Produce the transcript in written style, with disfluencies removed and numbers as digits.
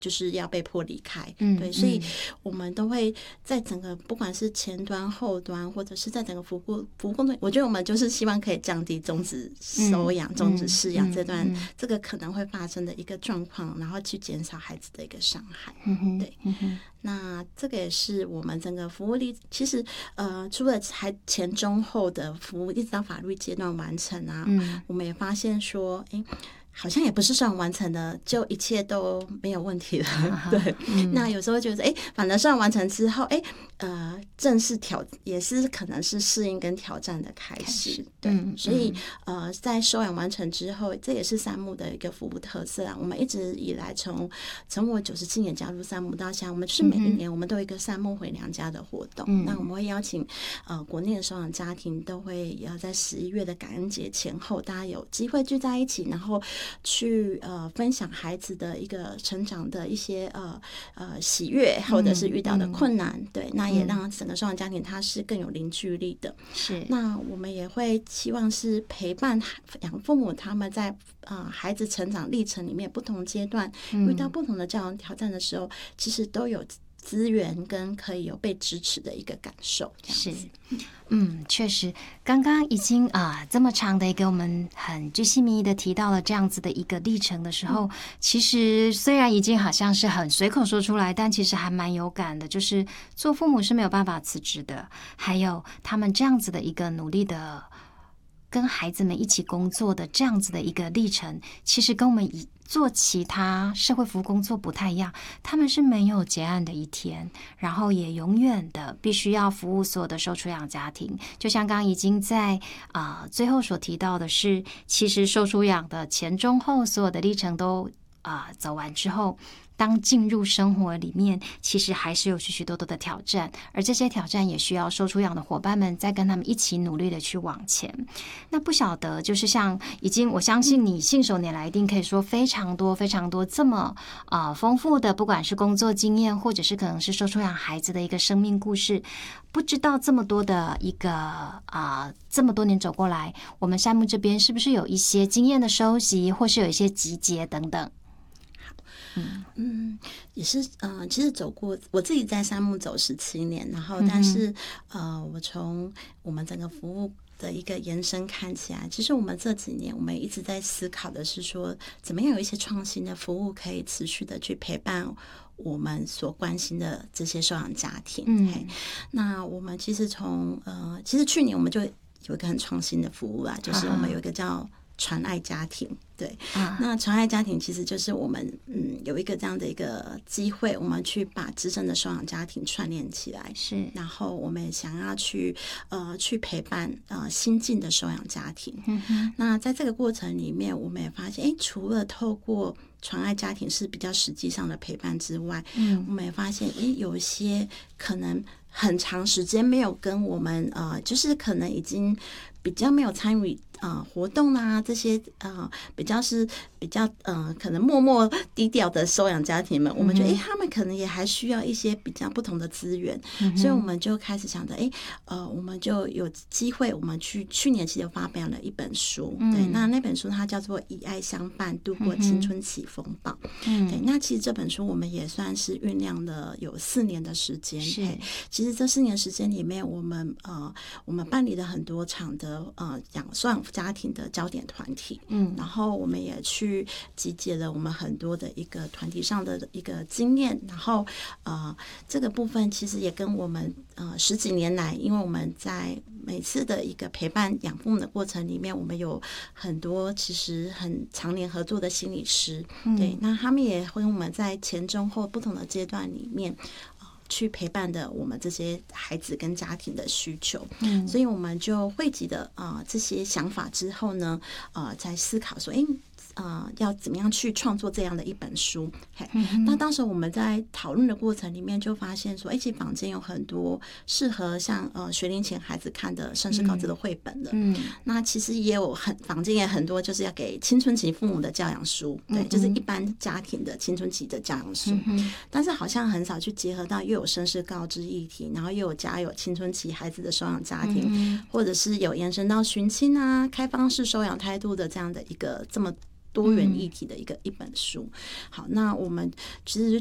就是要被迫离开，对，所以我们都会在整个不管是前端、后端，或者是在整个服务工作，我觉得我们就是希望可以降低终止收养、终止饲养这段这个可能会发生的一个状况，然后去减少孩子的一个伤害，对。那这个也是我们整个服务力，其实除了还前中后的服务，一直到法律阶段完成啊，我们也发现说，好像也不是算完成的，就一切都没有问题了。对，那有时候觉得，反正算完成之后，正式也是可能是适应跟挑战的开始。对，所以在收养完成之后，这也是山牧的一个服务特色啊。我们一直以来从我97年加入山牧到现在，我们就是每一年我们都有一个山牧回娘家的活动。那我们会邀请国内的收养家庭都会要在11月的感恩节前后，大家有机会聚在一起，然后去分享孩子的一个成长的一些喜悦，或者是遇到的困难，对，那也让整个收养家庭它是更有凝聚力的。是，那我们也会希望是陪伴养父母他们在孩子成长历程里面不同阶段遇到不同的教养挑战的时候，其实都有资源跟可以有被支持的一个感受，这样子。 确实，刚刚已经这么长的一个我们很鉅细靡遗的提到了这样子的一个历程的时候，其实虽然已经好像是很随口说出来，但其实还蛮有感的，就是做父母是没有办法辞职的，还有他们这样子的一个努力的跟孩子们一起工作的这样子的一个历程，其实跟我们做其他社会服务工作不太一样，他们是没有结案的一天，然后也永远的必须要服务所有的受出养家庭。就像刚刚已经在最后所提到的是，其实受出养的前中后所有的历程都走完之后，当进入生活里面，其实还是有许许多多的挑战，而这些挑战也需要受出养的伙伴们再跟他们一起努力的去往前。那不晓得就是像我相信你信手拈来一定可以说非常多非常多这么丰富的，不管是工作经验或者是可能是受出养孩子的一个生命故事，不知道这么多的一个这么多年走过来，我们山牧这边是不是有一些经验的收集，或是有一些集结等等？ 也是其实走过，我自己在山牧走17年，然后但是我从我们整个服务的一个延伸看起来，其实我们这几年我们一直在思考的是说，怎么样有一些创新的服务可以持续的去陪伴我们所关心的这些收养家庭。那我们其实其实去年我们就有一个很创新的服务啦，就是我们有一个叫传爱家庭。对，那传爱家庭其实就是我们有一个这样的一个机会，我们去把资深的收养家庭串联起来，是，然后我们也想要去陪伴新进的收养家庭。那在这个过程里面，我们也发现，除了透过传爱家庭是比较实际上的陪伴之外，我们也发现，有一些可能很长时间没有跟我们就是可能已经比较没有参与活动啊，这些比较可能默默低调的收养家庭们，我们觉得他们可能也还需要一些比较不同的资源，所以我们就开始想着我们就有机会，我们去年其实发表了一本书，对，那本书它叫做《以爱相伴度过青春期风暴》。对，那其实这本书我们也算是酝酿了有4年的时间。其实这4年时间里面，我们办理了很多场的收养家庭的焦点团体，然后我们也去集结了我们很多的一个团体上的一个经验，然后这个部分其实也跟我们10几年来，因为我们在每次的一个陪伴养父母的过程里面，我们有很多其实很常年合作的心理师，对，那他们也会我们在前中后不同的阶段里面去陪伴的我们这些孩子跟家庭的需求，所以我们就汇集的这些想法之后呢，在思考说，要怎么样去创作这样的一本书。那当时我们在讨论的过程里面就发现说，其实坊间有很多适合像学龄前孩子看的身世告知的绘本的，那其实也有坊间也很多就是要给青春期父母的教养书，对，就是一般家庭的青春期的教养书，但是好像很少去结合到又有身世告知议题，然后又有家有青春期孩子的收养家庭，或者是有延伸到寻亲啊、开放式收养态度的这样的一个这么多元议题的一本书。好，那我们其实